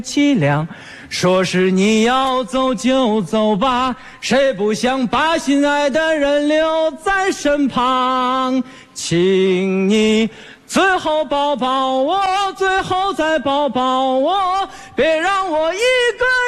凄凉。说是你要走就走吧，谁不想把心爱的人留在身旁？请你最后抱抱我，最后再抱抱我，别让我一个